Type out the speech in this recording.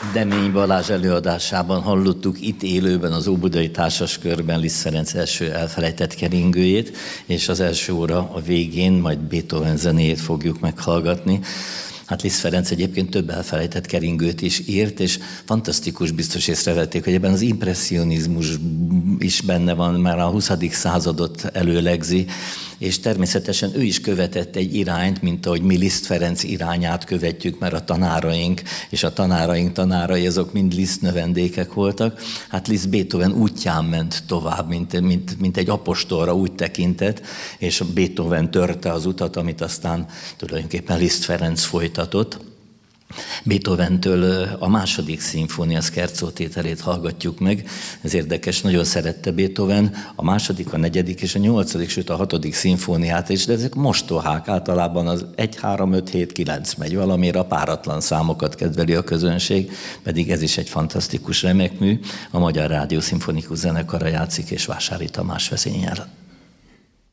Demény Balázs előadásában hallottuk itt élőben az Óbudai Társaskörben Liszt Ferenc első elfelejtett keringőjét, és az első óra a végén majd Beethoven zenéjét fogjuk meghallgatni. Hát Liszt Ferenc egyébként több elfelejtett keringőt is írt, és fantasztikus, biztos észrevették, hogy ebben az impresszionizmus is benne van, már a 20. századot előlegzi, és természetesen ő is követett egy irányt, mint ahogy mi Liszt Ferenc irányát követjük, mert a tanáraink és a tanáraink tanárai, azok mind Liszt növendékek voltak. Hát Liszt Beethoven útján ment tovább, mint egy apostolra úgy tekintett, és Beethoven törte az utat, amit aztán tulajdonképpen Liszt Ferenc folytatott. Beethoventől a második szimfónia Scherzo tételét hallgatjuk meg. Ez érdekes, nagyon szerette Beethoven a második, a negyedik és a nyolcadik, sőt a hatodik szimfóniát is, de ezek mostohák, általában az 1, 3, 5, 7, 9 megy valamire, a páratlan számokat kedveli a közönség, pedig ez is egy fantasztikus remek mű. A Magyar Rádió Szimfonikus Zenekara játszik, és Vásári Tamás vezényel.